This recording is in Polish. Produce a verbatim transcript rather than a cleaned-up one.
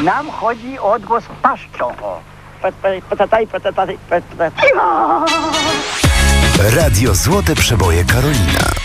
Nam chodzi o odgłos paszczą. O. Radio Złote Przeboje Karolina.